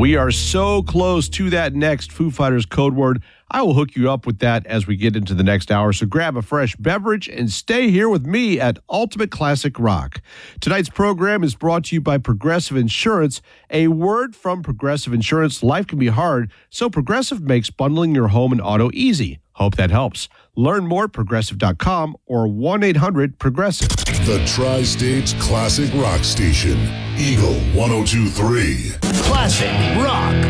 We are so close to that next Foo Fighters code word. I will hook you up with that as we get into the next hour. So grab a fresh beverage and stay here with me at Ultimate Classic Rock. Tonight's program is brought to you by Progressive Insurance. A word from Progressive Insurance: life can be hard, so Progressive makes bundling your home and auto easy. Hope that helps. Learn more at Progressive.com or 1-800-PROGRESSIVE. The Tri-States Classic Rock Station, Eagle 102.3. Classic Rock.